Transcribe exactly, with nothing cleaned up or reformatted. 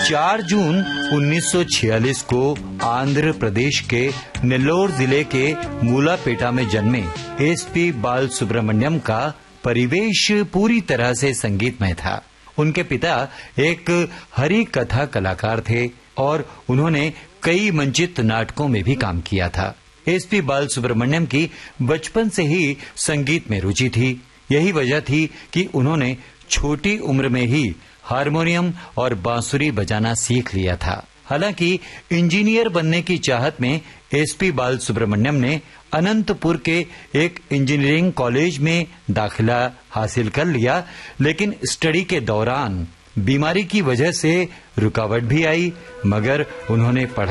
चार जून उन्नीस सौ छियालीस को आंध्र प्रदेश के नेल्लोर जिले के मूलापेटा में जन्मे एसपी बालसुब्रमण्यम का परिवेश पूरी तरह से संगीतमय था। उनके पिता एक हरि कथा कलाकार थे और उन्होंने कई मंचित नाटकों में भी काम किया था। एसपी बालसुब्रमण्यम की बचपन से ही संगीत में रुचि थी। यही वजह थी कि उन्होंने छोटी उम्र में ही हारमोनियम और बांसुरी बजाना सीख लिया था। हालांकि इंजीनियर बनने की चाहत में एसपी बालसुब्रमण्यम ने अनंतपुर के एक इंजीनियरिंग कॉलेज में दाखिला हासिल कर लिया, लेकिन स्टडी के दौरान बीमारी की वजह से रुकावट भी आई, मगर उन्होंने पढ़ाई